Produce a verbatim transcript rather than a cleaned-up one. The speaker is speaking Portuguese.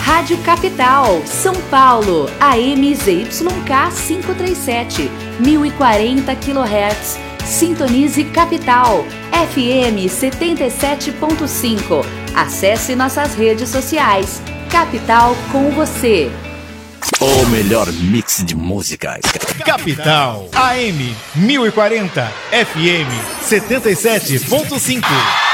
Rádio Capital, São Paulo, A M Z Y K quinhentos e trinta e sete, mil e quarenta quilohertz. Sintonize Capital, F M setenta e sete ponto cinco. Acesse nossas redes sociais. Capital com você. O melhor mix de músicas. Capital, A M mil e quarenta, F M setenta e sete ponto cinco.